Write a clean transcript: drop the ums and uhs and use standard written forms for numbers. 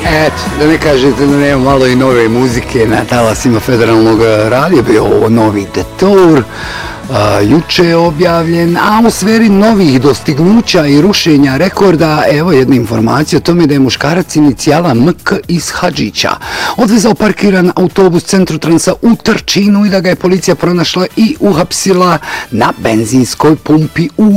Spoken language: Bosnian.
Eto, da ne kažete da nema malo i nove muzike na talasima federalnog radija, bio ovo novi Detour, juče je objavljen, a u sferi novih dostignuća i rušenja rekorda, evo jedna informacija o tome da je muškarac inicijala MK iz Hadžića odvezao parkiran autobus Centrotransa u Trčinu i da ga je policija pronašla i uhapsila na benzinskoj pumpi u